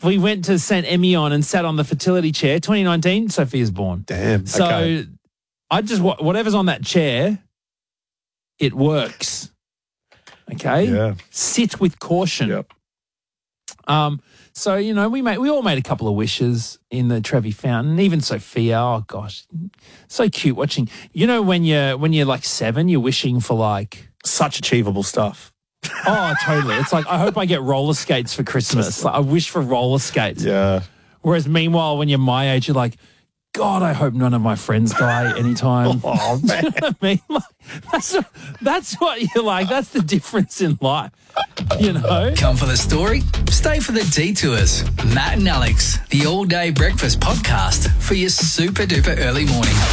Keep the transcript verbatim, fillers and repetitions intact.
we went to Saint Emilion and sat on the fertility chair. twenty nineteen, Sophia's born. Damn. So okay. I just, whatever's on that chair, it works. Okay? Yeah. Sit with caution. Yep. Um, so, you know, we made, we all made a couple of wishes in the Trevi Fountain. Even Sophia, oh gosh, so cute watching. You know, when you're, when you're like seven, you're wishing for like... Such achievable stuff. Oh, totally. It's like, I hope I get roller skates for Christmas. Like, I wish for roller skates. Yeah. Whereas meanwhile, when you're my age, you're like, God, I hope none of my friends die anytime. Oh, man. Do you know what I mean? Like, that's, what, that's what you're like. That's the difference in life, you know? Come for the story, stay for the detours. Matt and Alex, the all-day breakfast podcast for your super-duper early morning.